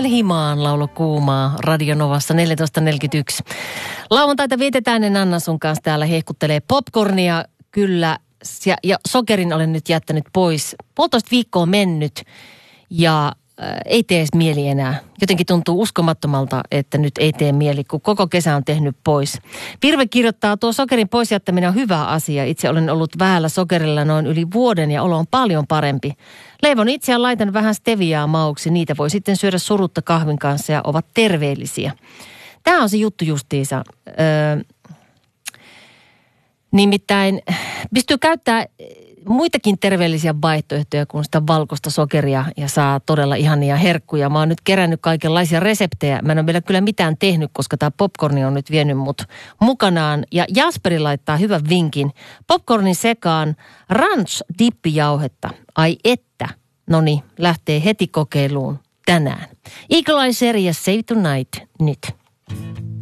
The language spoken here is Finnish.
Askel himaan, laulu kuumaa, Radio Novassa 14.41. Lauantaita vietetään, Anna sun kanssa täällä hehkuttelee popcornia, kyllä, ja sokerin olen nyt jättänyt pois. 1,5 viikkoa mennyt, ja ei tee edes mieli enää. Jotenkin tuntuu uskomattomalta, että nyt ei tee mieli, kun koko kesä on tehnyt pois. Virve kirjoittaa, tuo sokerin pois jättäminen on hyvä asia. Itse olen ollut vähällä sokerilla noin yli vuoden ja olo on paljon parempi. Leivon itse ja laitan vähän steviaa mauksi. Niitä voi sitten syödä surutta kahvin kanssa ja ovat terveellisiä. Tämä on se juttu justiinsa. Nimittäin pystyy käyttämään muitakin terveellisiä vaihtoehtoja kuin sitä valkoista sokeria ja saa todella ihania herkkuja. Mä oon nyt kerännyt kaikenlaisia reseptejä. Mä en ole vielä kyllä mitään tehnyt, koska tämä popcorni on nyt vienyt mut mukanaan. Ja Jasperi laittaa hyvän vinkin. Popcornin sekaan ranch-dippijauhetta. Ai että. Noniin, lähtee heti kokeiluun tänään. Eagle Eye Series Save Tonight nyt.